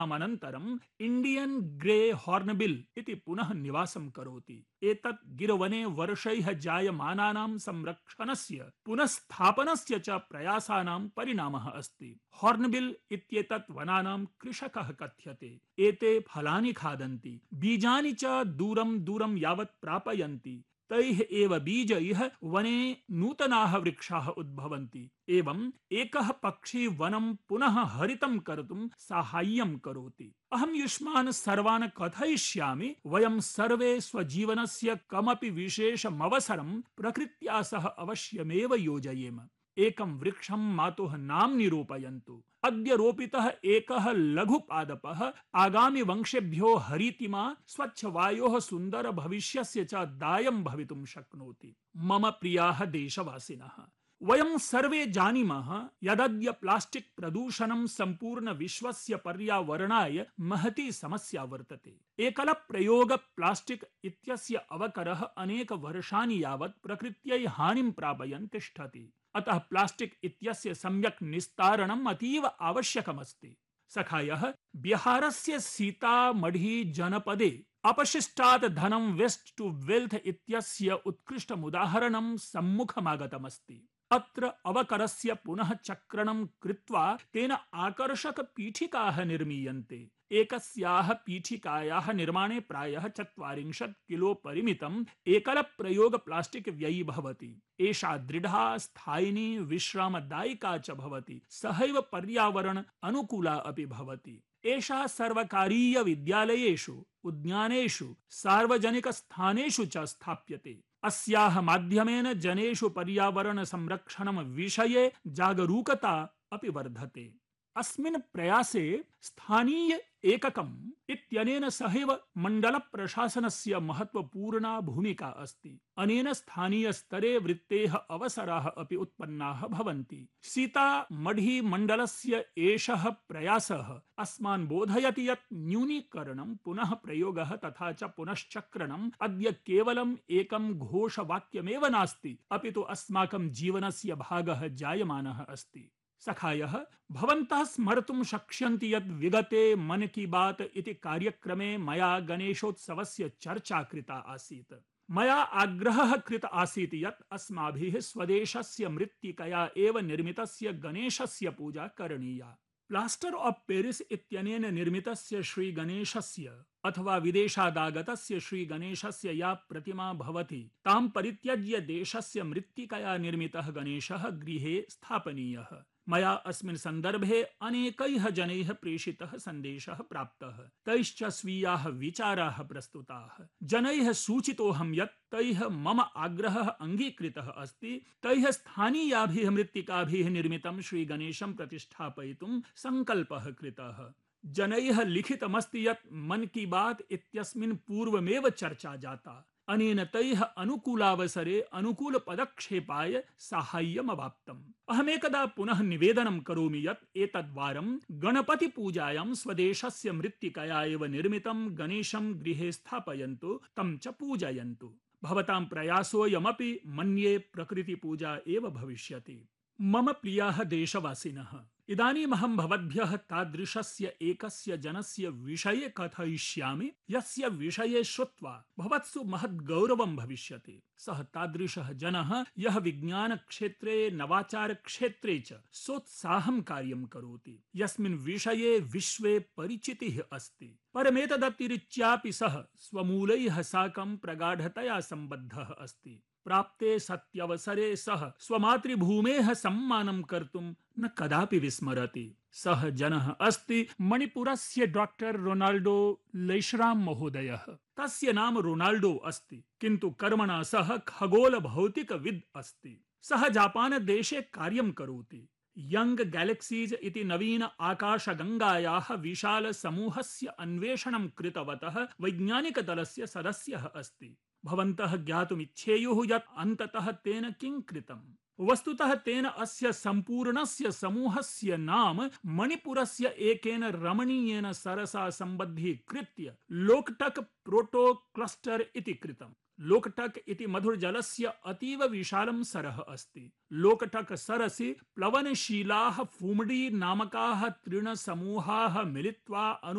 अनन्तरं Indian grey hornbill इति पुनः निवासं करोति। एतत् गिरवने वर्षैः जायमानानां संरक्षणस्य पुनःस्थापनस्य च प्रयासानां परिणामः अस्ति। हॉर्नबिल इत्येतत् वनानां कृषकः कथ्यते। एते फलानि खादन्ति, बीजानि च दूरं दूरं यावत् प्रापयन्ति। तैः एव बीजैः वने नूतनाः वृक्षाः उद्भवन्ति। एवं एकः पक्षी वनं पुनः हरितं कर्तुं साहाय्यं करोति। अहं युष्मान् सर्वान् कथयिष्यामि। वयं सर्वे स्वजीवनस्य कमपि विशेषमवसरं प्रकृत्या सह अवश्यमेव योजयेम। एकं वृक्षं मातुः नाम्नि रोपयन्तु। अद्य रोपितः एकः लघुपादपः आगामि वंशेभ्यो हरितिमा स्वच्छवायोः सुन्दर भविष्यस्य च दायं भवितुं शक्नोति। मम प्रियाः देशवासिनः, वयं सर्वे जानीमः यदद्य प्लास्टिक प्रदूषणं सम्पूर्ण विश्वस्य पर्यावरणाय महती समस्या वर्तते। एकलप्रयोग प्लास्टिक इत्यस्य अवकरः अनेक वर्षाणि यावत् प्रकृत्यै हानिं प्रापयन् तिष्ठति। अतः प्लास्टिक इत्यस्य सम्यक् निस्तारणम् अतीव आवश्यकमस्ति। सखायः, बिहारस्य सीतामढ़ी जनपदे अपशिष्टात् धनं वेस्ट टू वेल्थ इत्यस्य उत्कृष्टमुदाहरणं सम्मुखमागतमस्ति। अत्र अवकरस्य पुनः चक्रणं कृत्वा तेन आकर्षक पीठिकाः निर्मीयन्ते। एकस्याः पीठिकायाः निर्माणे प्रायः 40 किलो परिमितम् एकलप्रयोग प्लास्टिक व्ययीभवति। एषा दृढा, स्थायिनी, विश्रामदायिका च भवति, सहैव पर्यावरण अनुकूला अपि भवति। एषा सर्वकारीय विद्यालयेषु, उद्यानेषु, सार्वजनिक स्थानेषु च स्थाप्यते। अस्याः माध्यमेन जनेषु पर्यावरण संरक्षणं विषये जागरूकता अपि वर्धते। अस्मिन् प्रयासे स्थानीय एककम् इत्यनेन सहैव मंडल प्रशासनस्य महत्वपूर्णा भूमिका अस्ति। अनेन स्थानीय स्तरे वृत्तेः अवसराः अपि उत्पन्नाः भवन्ति। सीतामढ़ी मंडलस्य एषः प्रयासः अस्मान् बोधयति यत् न्यूनीकरणं, पुनः प्रयोगः तथा च पुनश्चक्रणम् अद्य केवलम् एकं घोषवाक्यमेव नास्ति, अपि तु अस्माकं जीवनस्य भागः जायमानः अस्ति। सखायः, भवन्तः स्मर्तुं शक्ष्यन्ति यत् विगते मन की बात इति कार्यक्रमे मया गणेशोत्सवस्य चर्चा कृता आसीत्। मया आग्रहः कृत आसीत् यत् अस्माभिः स्वदेशस्य मृत्तिकया एव निर्मितस्य गणेशस्य पूजा करणीया। प्लास्टर ऑफ पेरिस इत्यनेन निर्मितस्य श्री गणेशस्य अथवा विदेशादागतस्य श्री गणेशस्य या प्रतिमा भवति, तां परित्यज्य देशस्य मृत्तिकया निर्मितः गणेशः गृहे स्थापनीयः। मया अस्मिन् सन्दर्भे अनेकैः जनैः प्रेषितः सन्देशः प्राप्तः। तैश्च स्वीयाः विचाराः प्रस्तुताः। जनैः सूचितोऽहं यत् तैः मम आग्रहः अङ्गीकृतः अस्ति। तैः स्थानीयाभिः मृत्तिकाभिः निर्मितं श्री गणेशं प्रतिष्ठापयितुं सङ्कल्पः कृतः। जनैः लिखितमस्ति यत् मन की बात इत्यस्मिन् पूर्वमेव चर्चा जाता। अनेन तैः अनुकूलावसरे अनुकूल पदक्षेपाय साहाय्यमवाप्तम्। अहमेकदा पुनः निवेदनं करोमि यत् एतद्वारं गणपति पूजायां स्वदेशस्य मृत्तिकया एव निर्मितं गणेशं गृहे स्थापयन्तु, तं च पूजयन्तु। भवतां प्रयासोऽयमपि मन्ये प्रकृति पूजा एव भविष्यति। मम प्रियाः देशवासिनः, इदानीमहं भवद्भ्यः तादृशस्य एकस्य जनस्य विषये कथयिष्यामि यस्य विषये श्रुत्वा भवत्सु महद्गौरवं भविष्यति। सः तादृशः जनः यः विज्ञान क्षेत्रे, नवाचार क्षेत्रे च सोत्साहं कार्यं करोति, यस्मिन् विषये विश्वे परिचितिः अस्ति। परमेतदतिरिच्यापि सः स्वमूलैः साकं प्रगाढतया सम्बद्धः अस्ति। प्राप्ते सत्यवसरे सः स्वमातृभूमेः सम्मानं कर्तुं न कदापि विस्मरति। सः जनः अस्ति मणिपुरस्य डॉक्टर रोनाल्डो लैश्राम महोदयः। तस्य नाम रोनाल्डो अस्ति, किन्तु कर्मणा सः खगोल भौतिकविद् अस्ति। सः जापान देशे कार्यं करोति। यंग गैलेक्सीज इति नवीन आकाशगंगायाः विशाल समूहस्य अन्वेषणं कृतवतः वैज्ञानिक दलस्य सदस्यः अस्ति। भवन्तः ज्ञातुमिच्छेयुः यत् अन्ततः तेन किं कृतम्। वस्तुतः तेन अस्य सम्पूर्णस्य समूहस्य नाम मणिपुरस्य एकेन रमणीयेन सरसा सम्बद्धीकृत्य लोकटक प्रोटो क्लस्टर इति कृतम्। लोकटक इति मधुरजलस्य अतीव विशालं सरः अस्ति। लोकटक सरसि प्लवनशीलाः फूमडी नामकाः तृणसमूहाः मिलित्वा